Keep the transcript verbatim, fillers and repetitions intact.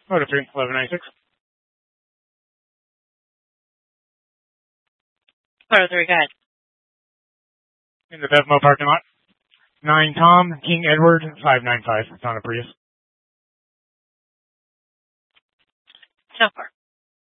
Moto three, eleven ninety-six. Moto three, go ahead. In the Bevmo parking lot. nine Tom, King Edward, five nine five. It's on a Prius. So far.